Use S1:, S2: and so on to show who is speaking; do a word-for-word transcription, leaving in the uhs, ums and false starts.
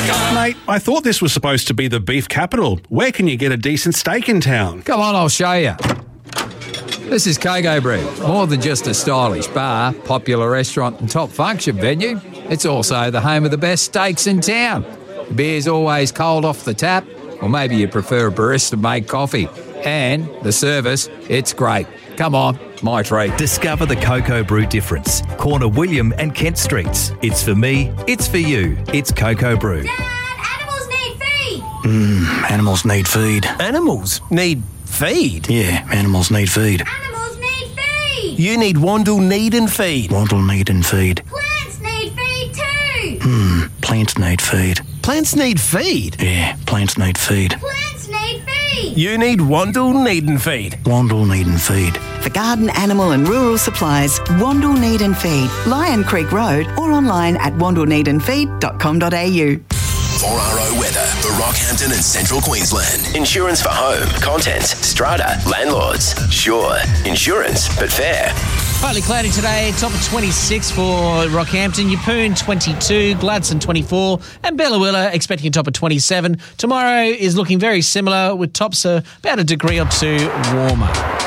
S1: Mate, I thought this was supposed to be the beef capital. Where can you get a decent steak in town?
S2: Come on, I'll show you. This is Coco Brew. More than just a stylish bar, popular restaurant and top function venue, it's also the home of the best steaks in town. The beer's always cold off the tap, or maybe you prefer a barista-made coffee. And the service, it's great. Come on, my treat.
S3: Discover the Coco Brew difference. Corner William and Kent Streets. It's for me, it's for you. It's Coco Brew.
S4: Dad, animals need feed.
S5: Mmm, animals need feed.
S6: Animals need feed?
S5: Yeah, animals need feed.
S4: Animals need feed.
S6: You need Wandle Need and Feed.
S5: Wandle need and feed.
S4: Plants need feed too.
S5: Hmm, plants need feed.
S6: Plants need feed?
S5: Yeah, plants need feed.
S4: Plants need feed.
S6: You need Wandle Need and Feed.
S5: Wandle need and feed.
S7: For garden, animal and rural supplies, Wandle Need and Feed, Lion Creek Road, or online at wandle need and feed dot com dot a u.
S8: four R O weather for Rockhampton and Central Queensland. Insurance for home, contents, strata, landlords. Sure, insurance, but fair.
S9: Partly cloudy today, top of twenty-six for Rockhampton, Yeppoon twenty-two, Gladstone twenty-four, and Bellawilla expecting a top of twenty-seven. Tomorrow is looking very similar with tops uh, about a degree or two warmer.